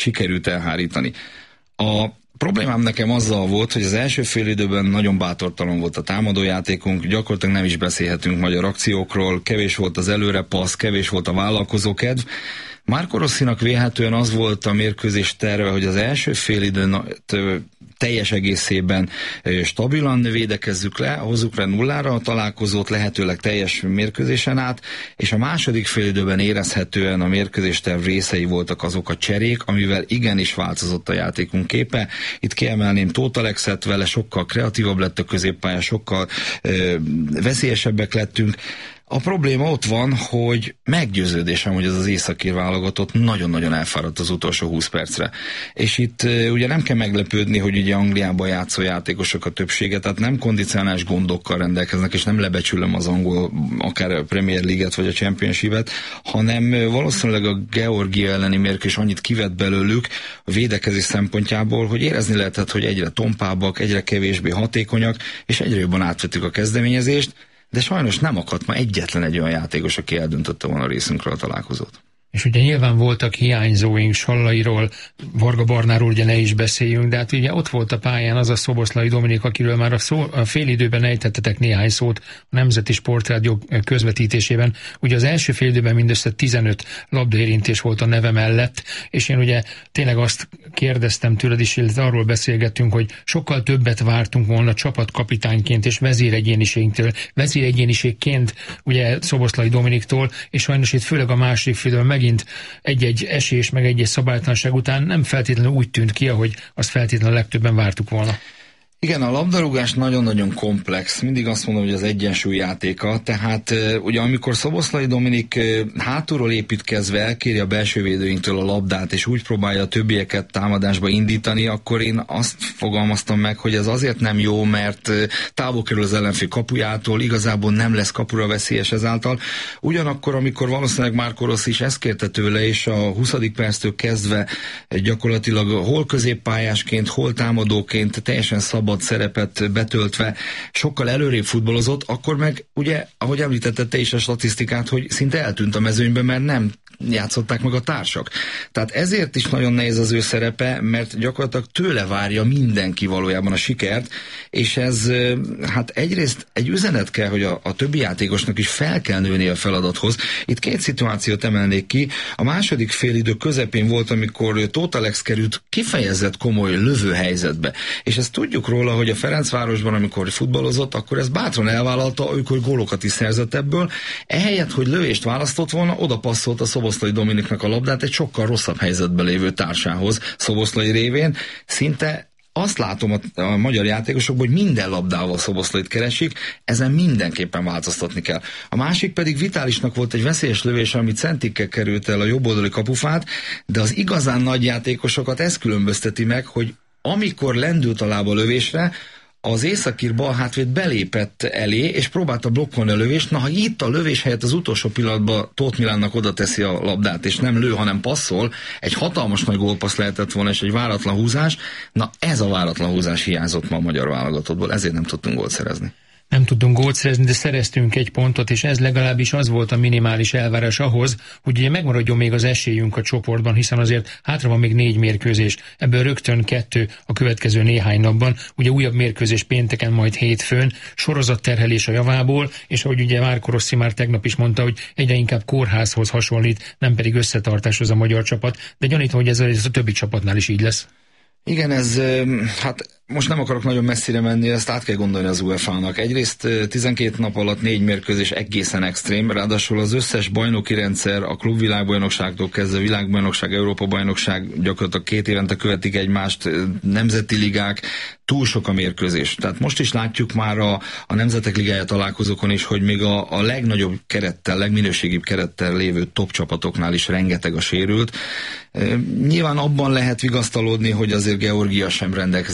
sikerült elhárítani. A problémám nekem azzal volt, hogy az első fél időben nagyon bátortalan volt a támadójátékunk, gyakorlatilag nem is beszélhetünk magyar akciókról, kevés volt az előrepassz, kevés volt a vállalkozókedv. Marco Rossinak vélhetően az volt a mérkőzés terve, hogy az első fél időn teljes egészében stabilan védekezzük le, hozzuk le nullára a találkozót, lehetőleg teljes mérkőzésen át, és a második fél időben érezhetően a mérkőzésterv részei voltak azok a cserék, amivel igenis változott a játékunk képe. Itt kiemelném Tóth Alexet, vele sokkal kreatívabb lett a középpálya, sokkal veszélyesebbek lettünk. A probléma ott van, hogy meggyőződésem, hogy ez az északír válogatott nagyon-nagyon elfáradt az utolsó 20 percre. És itt ugye nem kell meglepődni, hogy ugye Angliában játszó játékosok a többsége, tehát nem kondicionális gondokkal rendelkeznek, és nem lebecsülöm az angol, akár a Premier League-et vagy a Championship-et, hanem valószínűleg a Georgia elleni mérkőzés annyit kivett belőlük a védekezés szempontjából, hogy érezni lehetett, hogy egyre tompábbak, egyre kevésbé hatékonyak, és egyre jobban átvettük a kezdeményezést, de sajnos nem akadt ma egyetlen egy olyan játékos, aki eldöntötte volna a részünkről a találkozót. És ugye nyilván voltak hiányzóink, Sallairól, Varga Barnáról ugye ne is beszéljünk, de hát ugye ott volt a pályán az a Szoboszlai Dominik, akiről már a félidőben ejtettetek néhány szót a Nemzeti Sportrádió közvetítésében. Ugye az első félidőben mindössze 15 labdaérintés volt a neve mellett, és én ugye tényleg azt kérdeztem tőled is, illetve arról beszélgettünk, hogy sokkal többet vártunk volna csapatkapitányként és vezéregyéniségként ugye Szoboszlai Dominiktól, és sajnos itt főleg a második félidőben megint egy-egy esés, meg egy-egy szabálytalanság után nem feltétlenül úgy tűnt ki, ahogy azt feltétlenül legtöbben vártuk volna. Igen, a labdarúgás nagyon-nagyon komplex. Mindig azt mondom, hogy az egyensúly játéka. Tehát ugye amikor Szoboszlai Dominik hátulról építkezve elkéri a belső védőinktől a labdát, és úgy próbálja a többieket támadásba indítani, akkor én azt fogalmaztam meg, hogy ez azért nem jó, mert távol kerül az ellenfél kapujától, igazából nem lesz kapura veszélyes ezáltal. Ugyanakkor, amikor valószínűleg Marco Rossi is ezt kérte tőle, és a 20. perctől kezdve gyakorlatilag hol középpályásként, hol támadóként teljesen szabad szerepet betöltve sokkal előrébb futballozott, akkor meg ugye, ahogy említetted te is a statisztikát, hogy szinte eltűnt a mezőnybe, mert nem játszották meg a társak. Tehát ezért is nagyon nehéz az ő szerepe, mert gyakorlatilag tőle várja mindenki valójában a sikert, és ez hát egyrészt egy üzenet kell, hogy a többi játékosnak is fel kell nőni a feladathoz. Itt két szituációt emelnék ki. A második félidő közepén volt, amikor Tóth Alex került kifejezett komoly lövőhelyzetbe. És ezt tudjuk róla, hogy a Ferencvárosban, amikor futballozott, akkor ez bátran elvállalta, ők, hogy gólokat is szerzett ebből. Ehelyett, hogy lövést választott volna, oda passzolt a Szoboszlai Dominiknak a labdát egy sokkal rosszabb helyzetben lévő társához, Szoboszlai révén. Szinte azt látom a magyar játékosokban, hogy minden labdával Szoboszlait keresik, ezen mindenképpen változtatni kell. A másik pedig Vitálisnak volt egy veszélyes lövés, amit centikkel került el a jobboldali kapufát, de az igazán nagy játékosokat ez különbözteti meg, hogy amikor lendült a lába lövésre, az északír bal hátvéd belépett elé, és próbálta blokkolni a lövést. Na, ha itt a lövés helyett az utolsó pillanatban Tóth Milánnak oda teszi a labdát, és nem lő, hanem passzol, egy hatalmas nagy gólpassz lehetett volna, és egy váratlan húzás. Na, ez a váratlan húzás hiányzott ma a magyar válogatottból, ezért nem tudtunk gólt szerezni. Nem tudtunk gólt szerezni, de szereztünk egy pontot, és ez legalábbis az volt a minimális elvárás ahhoz, hogy ugye megmaradjon még az esélyünk a csoportban, hiszen azért hátra van még 4 mérkőzés, ebből rögtön 2 a következő néhány napban, ugye újabb mérkőzés pénteken, majd hétfőn, sorozatterhelés a javából, és ahogy ugye Marco Rossi már tegnap is mondta, hogy egyre inkább kórházhoz hasonlít, nem pedig összetartáshoz a magyar csapat, de gyanítom, hogy ez a többi csapatnál is így lesz. Igen, ez, hát most nem akarok nagyon messzire menni, ezt át kell gondolni az UEFA-nak. Egyrészt 12 nap alatt 4 mérkőzés egészen extrém, ráadásul az összes bajnoki rendszer, a klubvilágbajnokságtól kezdve világbajnokság, Európa-bajnokság gyakorlatilag 2 évente követik egymást, nemzeti ligák, túl sok a mérkőzés. Tehát most is látjuk már a Nemzetek Ligája találkozókon is, hogy még a legnagyobb kerettel, legminőségibb kerettel lévő top csapatoknál is rengeteg a sérült. Nyilván abban lehet vigasztalódni, hogy azért Georgia sem rendelkezik olyan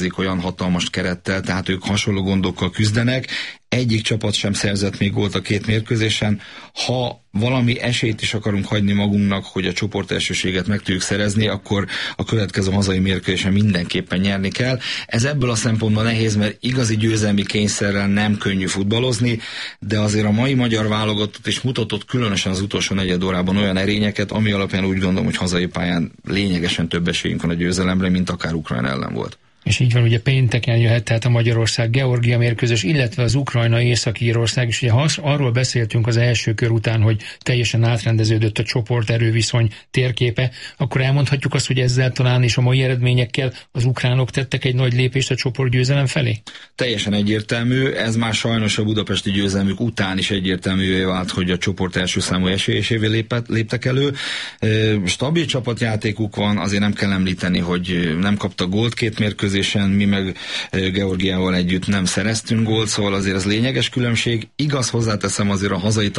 hatalmas kerettel, tehát ők hasonló gondokkal küzdenek. Egyik csapat sem szerzett még gólt a 2 mérkőzésen. Ha valami esélyt is akarunk hagyni magunknak, hogy a csoportelsőséget meg tudjuk szerezni, akkor a következő hazai mérkőzésen mindenképpen nyerni kell. Ez ebből a szempontból nehéz, mert igazi győzelmi kényszerrel nem könnyű futballozni, de azért a mai magyar válogatott is mutatott különösen az utolsó negyed órában olyan erényeket, ami alapján úgy gondolom, hogy hazai pályán lényegesen több esélyünk van a győzelemre, mint akár Ukrajna ellen volt. És így van, ugye pénteken jöhet tehát a Magyarország-Georgia mérkőzés, illetve az Ukrajna-Észak-Írország, és ugye arról beszéltünk az első kör után, hogy teljesen átrendeződött a csoport erőviszony térképe, akkor elmondhatjuk azt, hogy ezzel talán és a mai eredményekkel az ukránok tettek egy nagy lépést a csoportgyőzelem felé? Teljesen egyértelmű, ez már sajnos a budapesti győzelmük után is egyértelművé vált, hogy a csoport első számú esélyesévé léptek elő. Stabil csapatjátékuk van, azért nem kell említeni, hogy nem kaptak gólt 2 mérkőzésen, mi meg Georgiával együtt nem szereztünk gólt, szóval azért ez lényeges különbség. Igaz, hozzáteszem, azért a hazai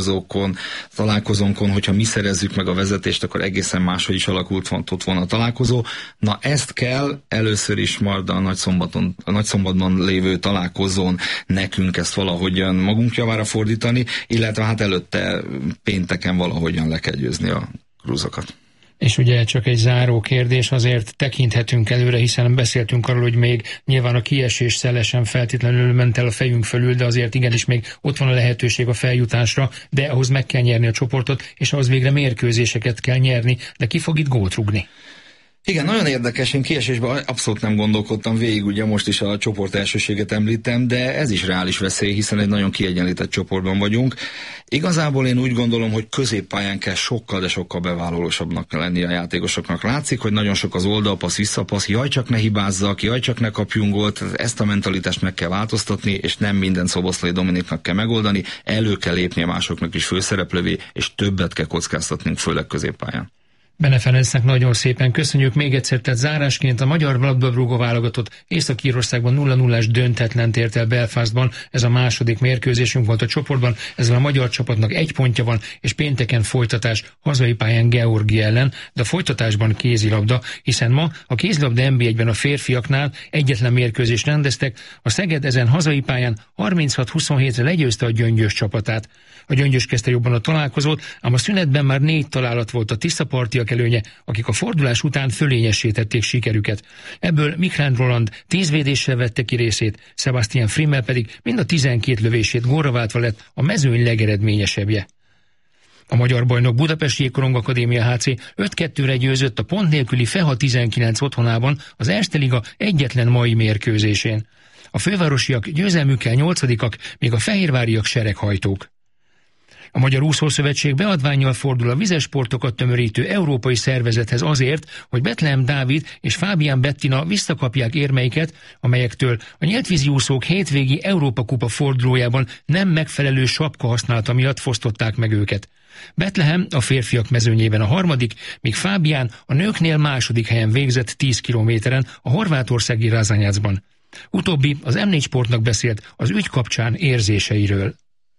találkozónkon, hogyha mi szerezzük meg a vezetést, akkor egészen máshogy is alakult volna a találkozó. Na ezt kell először is majd a Nagyszombatban lévő találkozón nekünk ezt valahogyan magunk javára fordítani, illetve hát előtte pénteken valahogyan le kell győzni a grúzokat. És ugye csak egy záró kérdés, azért tekinthetünk előre, hiszen beszéltünk arról, hogy még nyilván a kiesés szelesen feltétlenül ment el a fejünk fölül, de azért igenis még ott van a lehetőség a feljutásra, de ahhoz meg kell nyerni a csoportot, és ahhoz végre mérkőzéseket kell nyerni, de ki fog itt gólt rúgni? Igen, nagyon érdekes, én kiesésben abszolút nem gondolkodtam végig, ugye most is a csoport elsőséget említem, de ez is reális veszély, hiszen egy nagyon kiegyenlített csoportban vagyunk. Igazából én úgy gondolom, hogy középpályán kell sokkal, de sokkal bevállalósabbnak lenni a játékosoknak. Látszik, hogy nagyon sok az oldalpassz, visszapassz, jaj csak ne hibázzak, jaj csak ne kapjunk gólt, ezt a mentalitást meg kell változtatni, és nem minden Szoboszlai Dominiknak kell megoldani, elő kell lépnie másoknak is főszereplővé, és többet kell kockáztatnunk, főleg középpályán. Bene Ferencnek nagyon szépen köszönjük még egyszer, tehát zárásként a magyar labdarúgó válogatott Észak-Írországban 0-0-ás döntetlen ért el Belfastban, ez a második mérkőzésünk volt a csoportban, ezzel a magyar csapatnak 1 pontja van, és pénteken folytatás hazai pályán Georgia ellen, de a folytatásban kézilabda, hiszen ma a kézilabda NB1-ben a férfiaknál egyetlen mérkőzést rendeztek, a Szeged ezen hazai pályán 36-27-re legyőzte a Gyöngyös csapatát. A Gyöngyös kezdte jobban a találkozót, ám a szünetben már 4 találat volt a tisztapartiak előnye, akik a fordulás után fölényessé tették sikerüket. Ebből Miklán Roland 10 védéssel vette ki részét, Sebastian Frimmel pedig mind a 12 lövését gólra váltva lett a mezőny legeredményesebbje. A magyar bajnok Budapesti Jégkorong Akadémia HC 5-2-re győzött a pont nélküli FEHA 19 otthonában az Erste Liga egyetlen mai mérkőzésén. A fővárosiak győzelmükkel 8-ak, míg a fehérváriak sereghajtók. A Magyar Úszószövetség beadvánnyal fordul a vizes sportokat tömörítő európai szervezethez azért, hogy Betlehem Dávid és Fábián Bettina visszakapják érmeiket, amelyektől a nyíltvízi úszók hétvégi Európa-kupa fordulójában nem megfelelő sapka használata miatt fosztották meg őket. Betlehem a férfiak mezőnyében a 3., míg Fábián a nőknél 2. helyen végzett 10 kilométeren a horvátországi Rázanyácban. Utóbbi az M4 Sportnak beszélt az ügy kapcsán érzéseiről.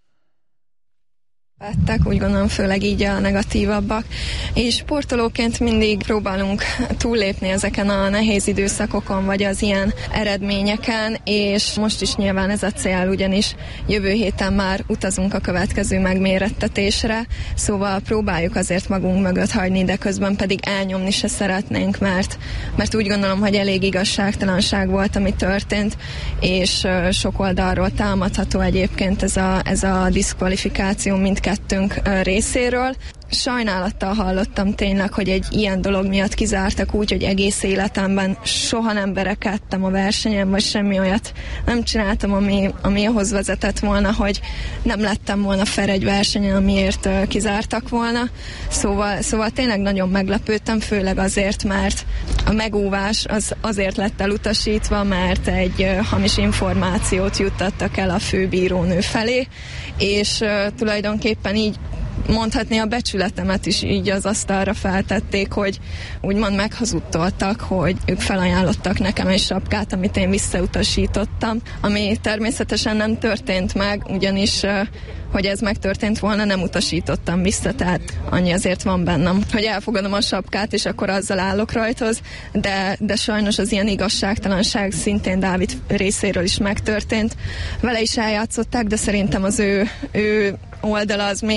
Úgy gondolom, főleg így a negatívabbak, és sportolóként mindig próbálunk túllépni ezeken a nehéz időszakokon, vagy az ilyen eredményeken, és most is nyilván ez a cél, ugyanis jövő héten már utazunk a következő megmérettetésre, szóval próbáljuk azért magunk mögött hagyni, de közben pedig elnyomni se szeretnénk, mert úgy gondolom, hogy elég igazságtalanság volt, ami történt, és sok oldalról támadható egyébként ez a diszkvalifikáció mindkettőnk részéről. Sajnálattal hallottam tényleg, hogy egy ilyen dolog miatt kizártak úgy, hogy egész életemben soha nem verekedtem a versenyen, vagy semmi olyat nem csináltam, ami ahhoz vezetett volna, hogy nem lettem volna fair egy versenyen, amiért kizártak volna. Szóval tényleg nagyon meglepődtem, főleg azért, mert a megóvás azért lett elutasítva, mert egy hamis információt juttattak el a főbírónő felé, és tulajdonképpen így mondhatni a becsületemet is így az asztalra feltették, hogy úgymond meghazudtoltak, hogy ők felajánlottak nekem egy sapkát, amit én visszautasítottam, ami természetesen nem történt meg, ugyanis hogy ez megtörtént volna, nem utasítottam vissza, tehát annyi azért van bennem, hogy elfogadom a sapkát, és akkor azzal állok rajthoz, de sajnos az ilyen igazságtalanság szintén Dávid részéről is megtörtént. Vele is eljátszották, de szerintem az ő oldala az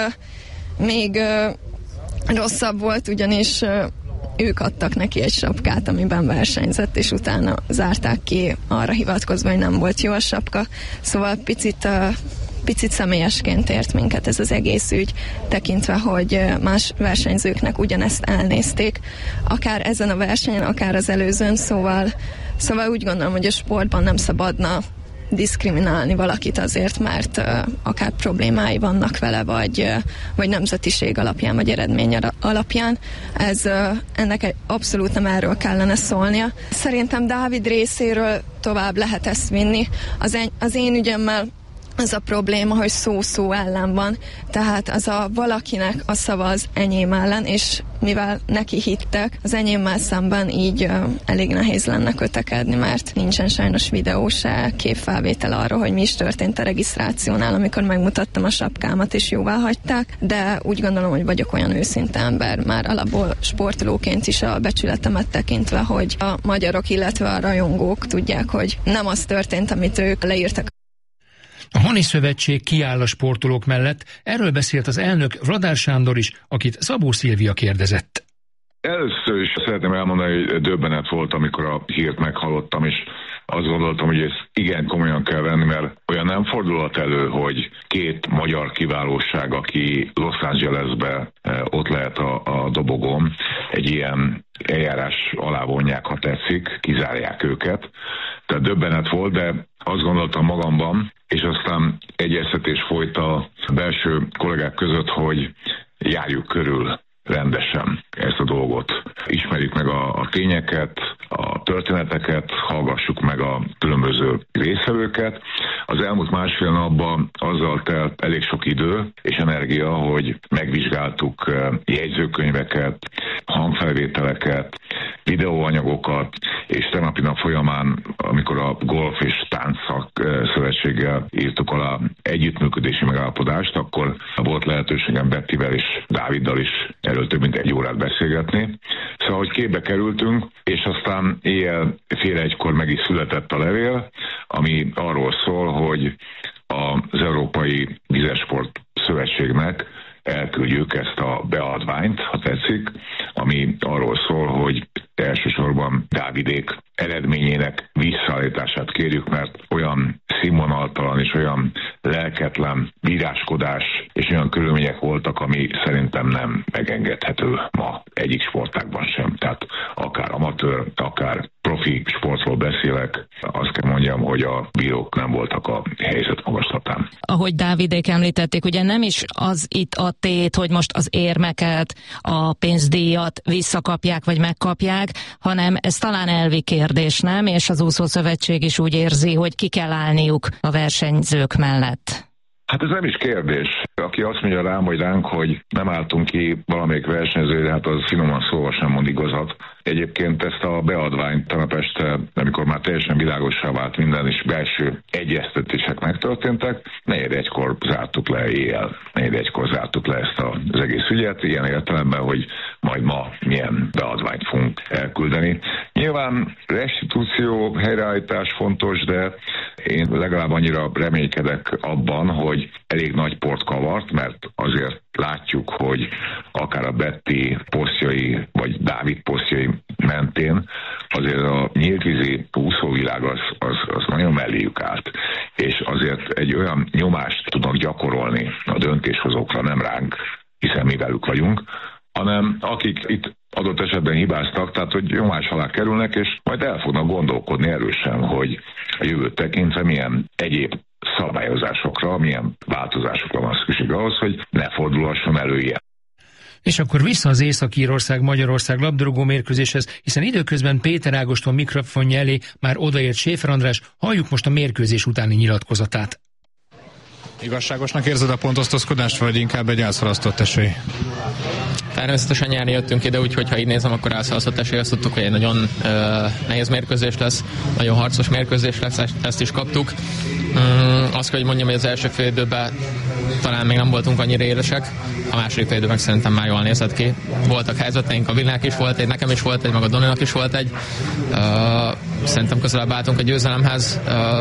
még rosszabb volt, ugyanis ők adtak neki egy sapkát, amiben versenyzett, és utána zárták ki arra hivatkozva, hogy nem volt jó a sapka. Szóval picit személyesként ért minket ez az egész ügy, tekintve, hogy más versenyzőknek ugyanezt elnézték, akár ezen a versenyen, akár az előzőn, szóval úgy gondolom, hogy a sportban nem szabadna diszkriminálni valakit azért, mert akár problémái vannak vele, vagy nemzetiség alapján, vagy eredmény alapján. Ennek abszolút nem erről kellene szólnia. Szerintem Dávid részéről tovább lehet ezt vinni. Az én ügyemmel az a probléma, hogy szó ellen van, tehát az a valakinek a szava az enyém ellen, és mivel neki hittek, az enyémmel szemben így elég nehéz lenne kötekedni, mert nincsen sajnos videó se képfelvétel arról, hogy mi is történt a regisztrációnál, amikor megmutattam a sapkámat, és jóvá hagyták, de úgy gondolom, hogy vagyok olyan őszinte ember, már alapból sportolóként is a becsületemet tekintve, hogy a magyarok, illetve a rajongók tudják, hogy nem az történt, amit ők leírtak. A Honi Szövetség kiáll a sportolók mellett, erről beszélt az elnök Vladár Sándor is, akit Szabó Szilvia kérdezett. Először is szeretném elmondani, hogy döbbenet volt, amikor a hírt meghallottam, és azt gondoltam, hogy ezt igen komolyan kell venni, mert olyan nem fordulhat elő, hogy két magyar kiválóság, aki Los Angelesbe ott lehet a dobogón, egy ilyen eljárás alá vonják, ha tetszik, kizárják őket. Tehát döbbenet volt, de azt gondoltam magamban, és aztán egyeztetés folyt a belső kollégák között, hogy járjuk körül rendesen ezt a dolgot. Ismerjük meg a tényeket, a történeteket, hallgassuk meg a különböző résztvevőket. Az elmúlt másfél napban azzal telt elég sok idő és energia, hogy megvizsgáltuk jegyzőkönyveket, hangfelvételeket, videóanyagokat, és tegnapi nap folyamán, amikor a Golf és Tánc Szövetséggel írtuk alá együttműködési megállapodást, akkor volt lehetőségem Bettivel és Dáviddal is erről több mint 1 órát beszélgetni. Szóval, hogy képbe kerültünk, és aztán éjjel fél 1-kor meg is született a levél, ami arról szól, hogy az Európai Vizesport Szövetségnek elküldjük ezt a beadványt, ha tetszik, ami arról szól, hogy elsősorban Dávidék eredményének visszaállítását kérjük, mert olyan színvonaltalan és olyan lelketlen bíráskodás és olyan körülmények voltak, ami szerintem nem megengedhető ma egyik sportágban sem. Tehát akár amatőr, akár profi sportról beszélek, azt kell mondjam, hogy a bírók nem voltak a helyzet magaslatán. Ahogy Dávidék említették, ugye nem is az itt a tét, hogy most az érmeket, a pénzdíjat visszakapják vagy megkapják, hanem ez talán elvi kérdés, nem? És az úszószövetség is úgy érzi, hogy ki kell állniuk a versenyzők mellett. Hát ez nem is kérdés. Aki azt mondja rám, vagy ránk, hogy nem álltunk ki valamelyik versenyzőre, hát az finoman szóval sem mond igazat. Egyébként ezt a beadványt tegnap este, amikor már teljesen világossá vált minden, és belső egyeztetések megtörténtek, 4:01-kor zártuk le éjjel. 4:01-kor zártuk le ezt az egész ügyet, ilyen értelemben, hogy majd ma milyen beadványt fogunk elküldeni. Nyilván restitúció, helyreállítás fontos, de én legalább annyira reménykedek abban, hogy elég nagy port kavart, mert azért látjuk, hogy akár a Betty posztjai, vagy Dávid posztjai mentén azért a nyíltvízi úszóvilág az nagyon melléjük állt, és azért egy olyan nyomást tudnak gyakorolni a döntéshozókra, nem ránk, hiszen mi velük vagyunk, hanem akik itt adott esetben hibáztak, tehát hogy nyomás alá kerülnek, és majd el fognak gondolkodni erősen, hogy a jövőt tekintve milyen egyéb szabályozásokra, milyen változásokra van szükség ahhoz, hogy ne fordulhasson elő ilyen. És akkor vissza az Észak-Írország-Magyarország labdarúgó mérkőzéshez, hiszen időközben Péter Ágoston mikrofonja elé már odaért Séfer András, halljuk most a mérkőzés utáni nyilatkozatát. Igazságosnak érzed a pontosztozkodást, vagy inkább egy elszalasztott esély? Természetesen nyerni jöttünk ide, úgyhogy ha így nézem, akkor elszalasztott esélyt tudtuk, hogy egy nagyon nehéz mérkőzés lesz, nagyon harcos mérkőzés lesz, ezt is kaptuk. Azt kell, hogy mondjam, hogy az első fél időben talán még nem voltunk annyira élesek, a második fél időben szerintem már jól nézett ki. Voltak helyzeteink, a Villának is volt egy, nekem is volt egy, meg a Doninak is volt egy. Szerintem közelebb álltunk a győzelemhez.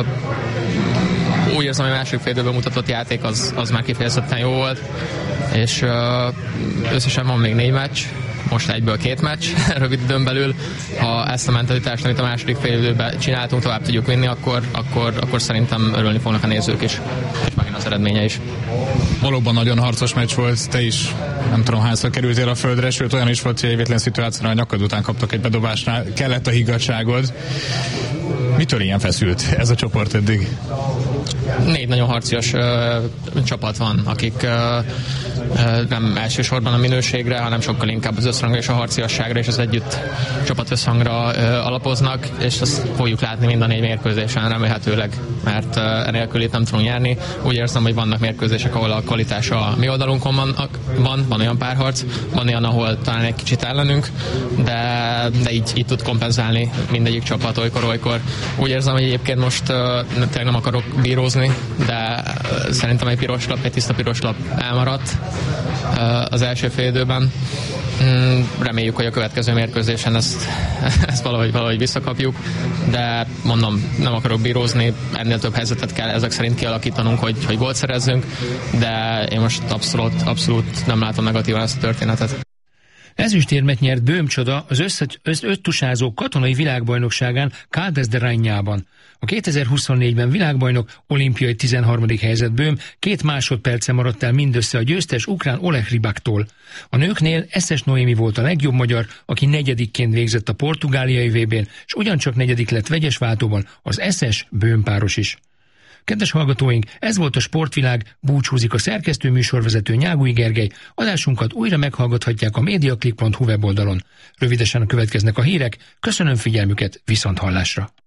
Úgy érzem, hogy a második fél időben mutatott játék az már kifejezetten jó volt, és összesen van még 4 meccs, most egyből 2 meccs rövid időn belül. Ha ezt a mentalitást, amit a második fél időben csináltunk, tovább tudjuk vinni, akkor szerintem örülni fognak a nézők is, és megint az eredménye is. Valóban nagyon harcos meccs volt, te is nem tudom hányszor kerültél a földre, sőt olyan is volt, hogy egy véletlen szituációra a nyakad után kaptak egy bedobásnál, kellett a higgadtságod. Mitől ilyen feszült ez a csoport eddig? 4 nagyon harcias csapat van, akik nem elsősorban a minőségre, hanem sokkal inkább az összhangra és a harciasságra és az együtt csapat összhangra alapoznak, és azt fogjuk látni mind a 4 mérkőzésen remélhetőleg, mert enélkül itt nem tudunk nyerni. Úgy érzem, hogy vannak mérkőzések, ahol a kvalitás a mi oldalunkon van olyan párharc, van olyan, ahol talán egy kicsit ellenünk, de így tud kompenzálni mindegyik csapat olykor. Úgy érzem, hogy egyébként most tényleg nem akarok bírózni, de szerintem egy tiszta piros lap elmaradt az első fél időben. Reméljük, hogy a következő mérkőzésen ezt valahogy visszakapjuk, de mondom, nem akarok bírózni, ennél több helyzetet kell ezek szerint kialakítanunk, hogy gólt szerezzünk, de én most abszolút nem látom negatívan ezt a történetet. Ezüstérmet nyert Böhm Csoda az öttusázó katonai világbajnokságán Caldes de Rainában. A 2024-ben világbajnok, olimpiai 13. helyzet Böhm 2 másodperce maradt el mindössze a győztes ukrán Oleg Rybaktól. A nőknél Eszes Noémi volt a legjobb magyar, aki 4. végzett a portugáliai VB-n, és ugyancsak 4. lett vegyes váltóban az Eszes-Böhm páros is. Kedves hallgatóink, ez volt a Sportvilág, búcsúzik a szerkesztő műsorvezető Nyágúi Gergely, adásunkat újra meghallgathatják a mediaclick.hu weboldalon. Rövidesen következnek a hírek, köszönöm figyelmüket, viszonthallásra!